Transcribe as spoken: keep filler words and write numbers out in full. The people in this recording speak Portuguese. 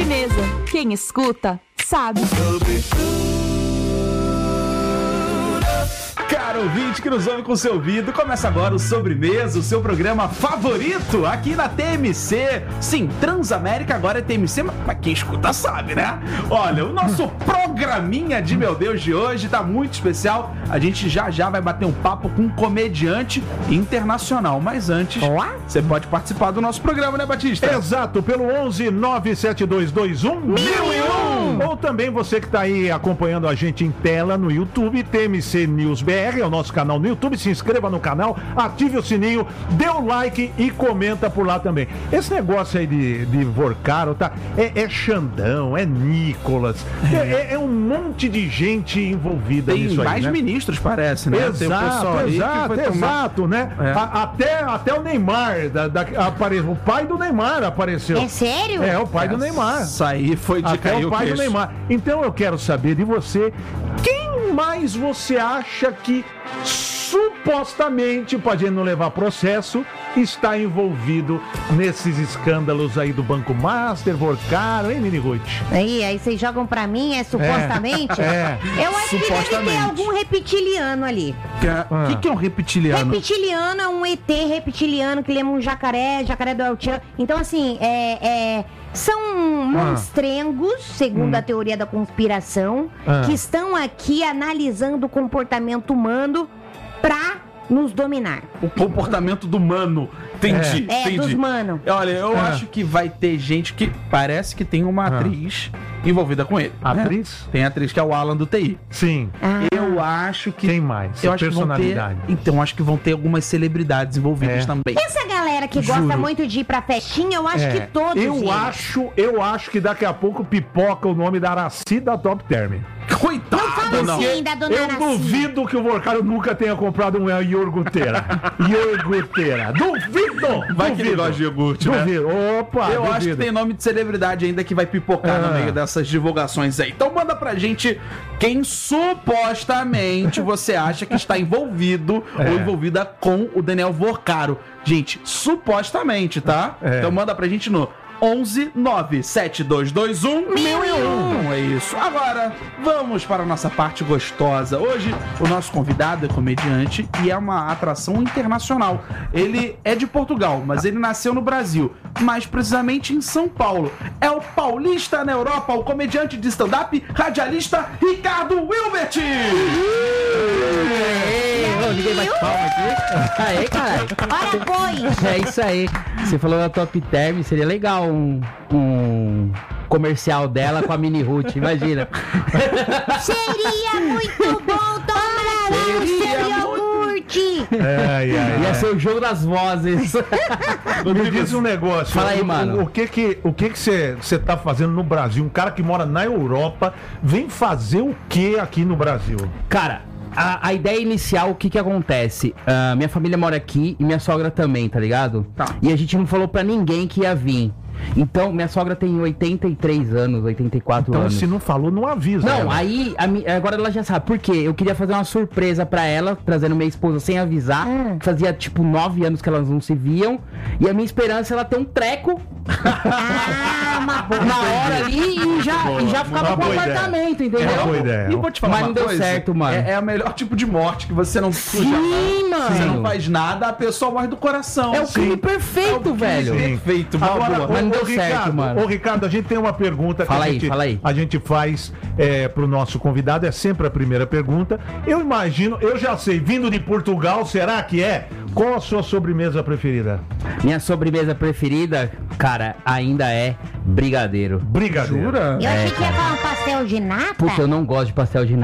Sobremesa. Quem escuta, sabe. Caro ouvinte que nos ouve com seu ouvido, começa agora o Sobremesa, o seu programa favorito aqui na T M C. Sim, Transamérica agora é T M C, mas quem escuta sabe, né? Olha, o nosso programinha de meu Deus de hoje tá muito especial. A gente já já vai bater um papo com um comediante internacional. Mas antes, você pode participar do nosso programa, né, Batista? Exato, pelo onze nove sete dois dois um mil e um. Ou também você que tá aí acompanhando a gente em tela no YouTube, T M C News B R, é o nosso canal no YouTube. Se inscreva no canal, ative o sininho, dê o like e comenta por lá também. Esse negócio aí de, de Vorcaro, tá? É, é Xandão, é Nicolas, é, é, é um monte de gente envolvida Tem nisso aí, mais né? ministros, parece, né? Exato, Tem o pessoal aí exato, que foi tomar... exato, né? É. A, até, até o Neymar, da, da, apare... o pai do Neymar apareceu. É sério? É, o pai do Neymar. Isso aí foi de Até cair o o pai queixo. do Neymar. Então eu quero saber de você, quem mais você acha que supostamente, pra gente não levar processo, está envolvido nesses escândalos aí do Banco Master, Vorcaro, hein, Mini Ruth? Aí, aí vocês jogam pra mim, é supostamente? É. Eu acho que deve ter Supostamente. algum reptiliano ali. O que, que é um reptiliano? Reptiliano é um E T reptiliano que lembra um jacaré, jacaré do El Chan. Então, assim, é, é, são monstrengos, segundo a teoria da conspiração, Ah. que estão aqui analisando o comportamento humano pra nos dominar. O comportamento do mano. Entendi, É, entendi. dos mano. Olha, eu Ah. acho que vai ter gente que parece que tem uma Ah. atriz envolvida com ele. né? Atriz? Tem a atriz que é o Alan do T I. Sim. Ah. Eu acho que... Quem mais? Eu acho que vão ter... Personalidade. Então, acho que vão ter algumas celebridades envolvidas É. também. Essa galera que gosta Juro. muito de ir pra festinha, eu acho É, que todos eu eles. acho, eu acho que daqui a pouco pipoca o nome da Araci da Top Term. Coitado, Fala não. assim da dona Eu Araci. duvido que o Vorcaro nunca tenha comprado uma iogurteira. Iogurteira. Duvido! Vai que ele duvido. gosta de iogurte, né? Duvido. Opa, Eu duvido. acho que tem nome de celebridade ainda que vai pipocar no Ah. meio dessas divulgações aí. Então manda pra gente quem supostamente você acha que está envolvido É. ou envolvida com o Daniel Vorcaro. Gente, supostamente, tá? É. Então manda pra gente no onze nove sete dois dois um mil e um. É isso. Agora, vamos para a nossa parte gostosa. Hoje, o nosso convidado é comediante e é uma atração internacional. Ele é de Portugal, mas ele nasceu no Brasil, mais precisamente em São Paulo. É o paulista na Europa, o comediante de stand-up, radialista Ricardo Wilbert. Ô, ninguém bate palma aqui. Aê, caralho. Ora, pois. É isso aí. Você falou da Top Term, seria legal um, um comercial dela com a Mini Ruth, imagina. Seria muito bom tomar um seu iogurte. Ai, ai, Ia ai. ser o jogo das vozes. Me diz um negócio. Fala aí, o, mano. O, o que que o que que você tá fazendo no Brasil? Um cara que mora na Europa vem fazer o que aqui no Brasil? Cara, a, a ideia inicial, o que que acontece? Ah, minha família mora aqui e minha sogra também, tá ligado? Tá. E a gente não falou pra ninguém que ia vir. Então, minha sogra tem oitenta e três anos, oitenta e quatro Então, anos. se não falou, não avisa. Não, ela. aí a mi- agora ela já sabe. Por quê? Eu queria fazer uma surpresa pra ela, trazendo minha esposa sem avisar. Hum. Fazia tipo nove anos que elas não se viam. E a minha esperança é ela ter um treco Ah, uma boa. na hora ali e já, Boa, e já ficava uma com o boa ideia. apartamento, É uma entendeu? boa ideia. E vou te falar Mas uma não deu coisa, certo, mano. É, é o melhor tipo de morte que você não suja a mão, Sim, mano. Você não faz nada, a pessoa morre do coração. É o crime Sim. perfeito, É o crime velho. Perfeito, boa, Agora, boa. Mas não ô, deu ô, certo, Ricardo, mano. Ô, Ricardo, a gente tem uma pergunta que Fala a, aí, gente, fala aí. a gente faz é, pro nosso convidado, é sempre a primeira pergunta. Eu imagino, eu já sei, vindo de Portugal, será que é? Qual a sua sobremesa preferida? Minha sobremesa preferida, cara, ainda é brigadeiro. Brigadeiro. Jura? Eu achei que ia falar um pastel de nata. Puxa, eu não gosto de pastel de nata.